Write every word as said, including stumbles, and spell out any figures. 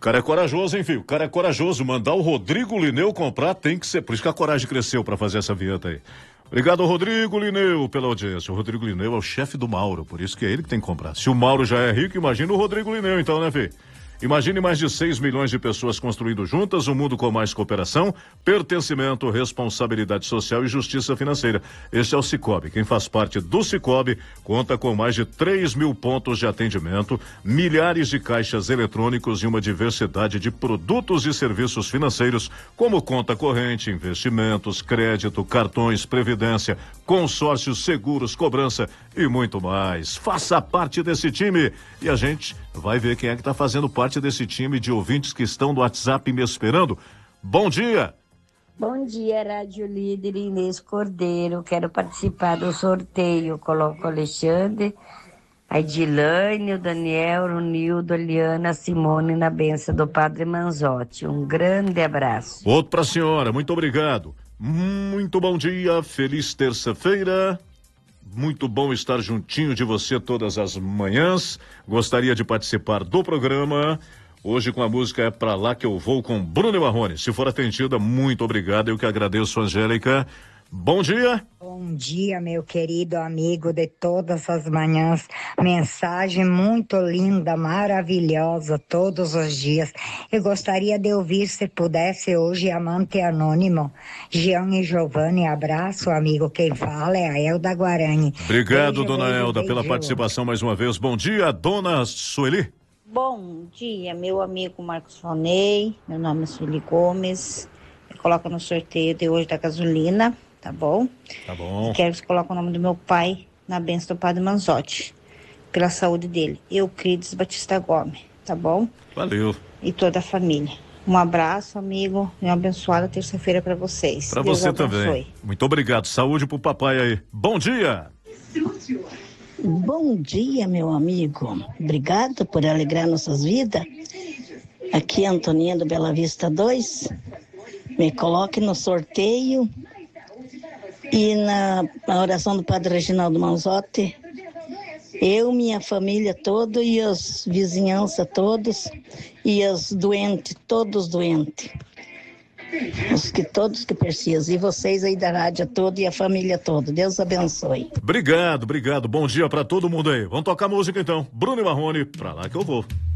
cara é corajoso, hein, filho? O cara é corajoso. Mandar o Rodrigo Lineu comprar tem que ser. Por isso que a coragem cresceu pra fazer essa vinheta aí. Obrigado, Rodrigo Lineu, pela audiência. O Rodrigo Lineu é o chefe do Mauro, por isso que é ele que tem que comprar. Se o Mauro já é rico, imagina o Rodrigo Lineu, então, né, filho? Imagine mais de seis milhões de pessoas construindo juntas um mundo com mais cooperação, pertencimento, responsabilidade social e justiça financeira. Este é o Sicoob. Quem faz parte do Sicoob conta com mais de três mil pontos de atendimento, milhares de caixas eletrônicos e uma diversidade de produtos e serviços financeiros, como conta corrente, investimentos, crédito, cartões, previdência, consórcios, seguros, cobrança e muito mais. Faça parte desse time e a gente vai ver quem é que está fazendo parte desse time de ouvintes que estão no WhatsApp me esperando. Bom dia! Bom dia, Rádio Líder Inês Cordeiro. Quero participar do sorteio. Coloco o Alexandre, a Edilane, o Daniel, o Nildo, a Liana, a Simone na benção do Padre Manzotti. Um grande abraço. Outro para a senhora, muito obrigado. Muito bom dia, feliz terça-feira. Muito bom estar juntinho de você todas as manhãs. Gostaria de participar do programa. Hoje com a música É Pra Lá Que Eu Vou com Bruno e Marrone. Se for atendida, muito obrigado. Eu que agradeço, Angélica. Bom dia. Bom dia, meu querido amigo de todas as manhãs. Mensagem muito linda, maravilhosa, todos os dias. Eu gostaria de ouvir, se pudesse, hoje, Amante Anônimo. Jean e Giovanni, abraço, amigo. Quem fala é a Elda Guarani. Obrigado, Beijo, dona beijo, Elda, beijo. pela participação mais uma vez. Bom dia, dona Sueli. Bom dia, meu amigo Marcos Ronei. Meu nome é Sueli Gomes. Eu coloco no sorteio de hoje da gasolina. Tá bom? Tá bom. E quero que você coloque o nome do meu pai na bênção do Padre Manzotti, pela saúde dele. Euclides Batista Gomes, tá bom? Valeu. E toda a família. Um abraço, amigo, e uma abençoada terça-feira para vocês. Pra Deus você abençoe. também. Muito obrigado. Saúde pro papai aí. Bom dia. Bom dia, meu amigo. Obrigado por alegrar nossas vidas. Aqui é Antoninha do Bela Vista dois. Me coloque no sorteio e na, na oração do Padre Reginaldo Manzotti. Eu, minha família toda e as vizinhanças todos e os doentes, todos doentes. Os que todos que precisam. E vocês aí da rádio toda e a família toda. Deus abençoe. Obrigado, obrigado. Bom dia pra todo mundo aí. Vamos tocar música então. Bruno e Marrone, pra lá que eu vou.